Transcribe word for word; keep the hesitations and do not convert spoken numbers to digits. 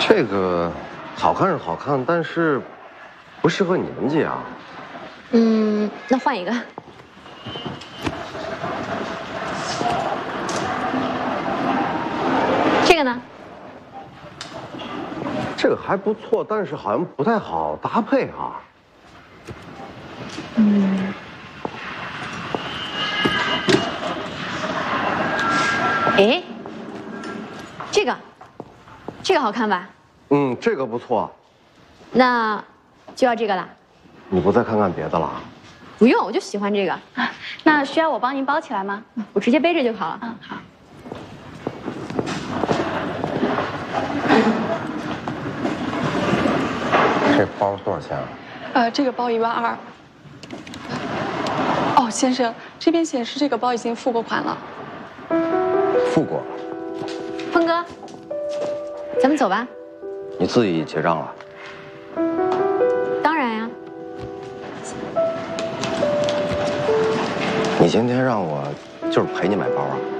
这个好看是好看，但是不适合你们姐啊。 嗯，那换一个。这个呢？ 这个还不错，但是好像不太好搭配哈。 嗯。哎，这个，这个好看吧？ 嗯，这个不错。 那就要这个了。 你不再看看别的了？ 不用，我就喜欢这个。 啊，那需要我帮您包起来吗？ 我直接背着就好了。 嗯，好。 这包多少钱啊？ 呃，这个包一万二。哦，先生，这边显示这个包已经付过款了。 付过。 峰哥，咱们走吧。 你自己结账了？ 当然呀。 你今天让我就是陪你买包啊？